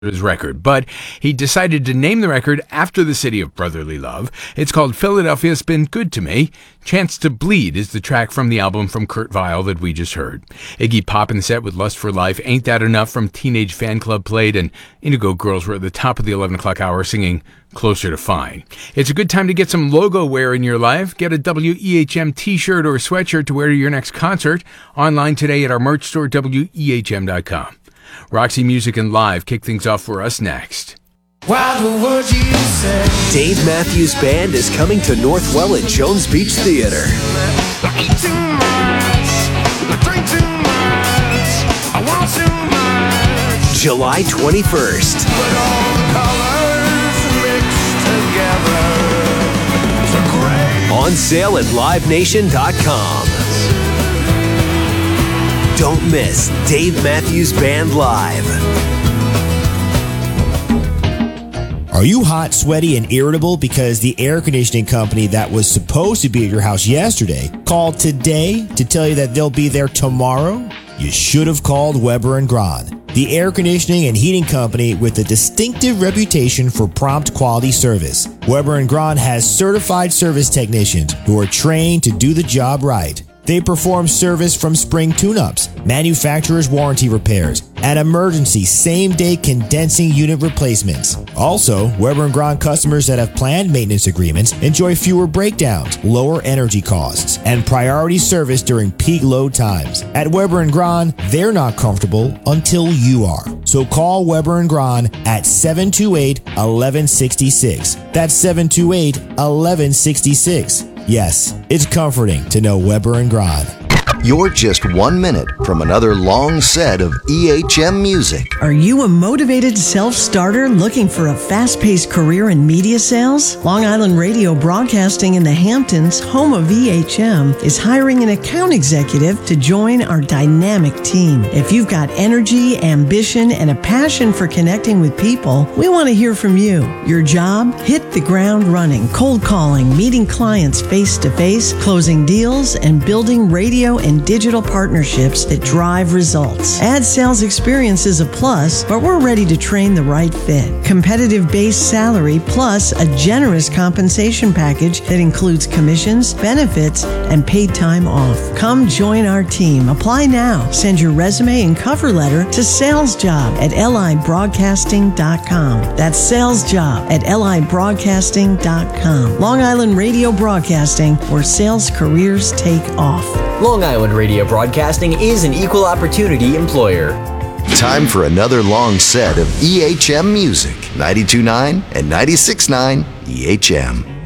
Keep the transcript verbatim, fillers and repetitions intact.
his record, but he decided to name the record after the city of brotherly love. It's called Philadelphia's Been Good to Me. Chance to Bleed is the track from the album from Kurt Vile that we just heard. Iggy Pop in the set with Lust for Life, Ain't That Enough from Teenage Fan Club played, and Indigo Girls were at the top of the eleven o'clock hour singing Closer to Fine. It's a good time to get some logo wear in your life. Get a W E H M t-shirt or sweatshirt to wear to your next concert. Online today at our merch store, W E H M dot com. Roxy Music and Live kick things off for us next. What would you say? Dave Matthews Band is coming to Northwell at Jones Beach Theater. I eat too much, I drink too much, I want too much. July twenty-first. But all the colors mixed together to gray. On sale at live nation dot com. Don't miss Dave Matthews Band Live. Are you hot, sweaty, and irritable because the air conditioning company that was supposed to be at your house yesterday called today to tell you that they'll be there tomorrow? You should have called Weber and Grahn, the air conditioning and heating company with a distinctive reputation for prompt quality service. Weber and Grahn has certified service technicians who are trained to do the job right. They perform service from spring tune-ups, manufacturer's warranty repairs, and emergency same-day condensing unit replacements. Also, Weber and Grahn customers that have planned maintenance agreements enjoy fewer breakdowns, lower energy costs, and priority service during peak load times. At Weber and Grahn, they're not comfortable until you are. So call Weber and Grahn at seven two eight, one one six six. That's seven two eight, one one six six. Yes, it's comforting to know Weber and Grahn. You're just one minute from another long set of E H M music. Are you a motivated self-starter looking for a fast-paced career in media sales? Long Island Radio Broadcasting in the Hamptons, home of E H M, is hiring an account executive to join our dynamic team. If you've got energy, ambition, and a passion for connecting with people, we want to hear from you. Your job? Hit the ground running, cold calling, meeting clients face-to-face, closing deals, and building radio and and digital partnerships that drive results. Ad sales experience is a plus, but we're ready to train the right fit. Competitive base salary plus a generous compensation package that includes commissions, benefits, and paid time off. Come join our team. Apply now. Send your resume and cover letter to salesjob at L I broadcasting dot com. That's salesjob at L I broadcasting dot com. Long Island Radio Broadcasting, where sales careers take off. Long Island Radio Broadcasting is an equal opportunity employer. Time for another long set of E H M music. ninety-two point nine and ninety-six point nine E H M.